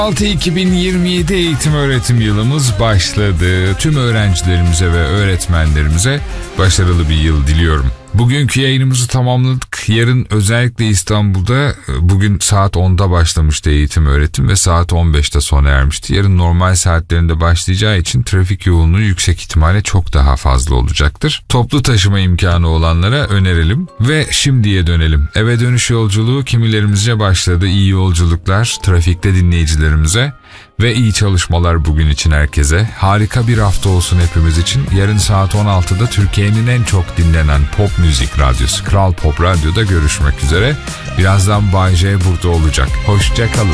2027 eğitim öğretim yılımız başladı. Tüm öğrencilerimize ve öğretmenlerimize başarılı bir yıl diliyorum. Bugünkü yayınımızı tamamladık. Yarın özellikle İstanbul'da bugün saat 10'da başlamıştı eğitim öğretim ve saat 15'te sona ermişti. Yarın normal saatlerinde başlayacağı için trafik yoğunluğu yüksek ihtimalle çok daha fazla olacaktır. Toplu taşıma imkanı olanlara önerelim ve şimdiye dönelim. Eve dönüş yolculuğu kimilerimizce başladı. İyi yolculuklar trafikte dinleyicilerimize ve iyi çalışmalar bugün için herkese. Harika bir hafta olsun hepimiz için. Yarın saat 16'da Türkiye'nin en çok dinlenen pop müzik radyosu Kral Pop Radyo'da görüşmek üzere. Birazdan Bay J burada olacak. Hoşça kalın.